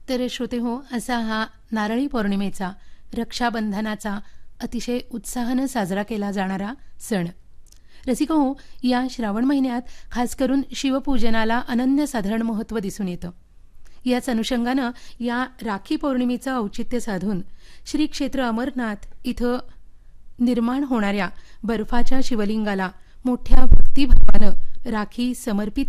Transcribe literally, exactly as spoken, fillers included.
तर श्रोते हो, असा हा नारळी पौर्णिमेचा, रक्षाबंधनाचा अतिशय उत्साहानं साजरा केला जाणारा सण. रसिको हो, या श्रावण महिन्यात खास करून शिवपूजनाला अनन्यसाधारण महत्त्व दिसून येतं. याच अनुषंगानं या राखी पौर्णिमेचं औचित्य साधून श्री क्षेत्र अमरनाथ इथं निर्माण होणाऱ्या बर्फाच्या शिवलिंगाला मोठ्या भक्तिभावानं राखी समर्पित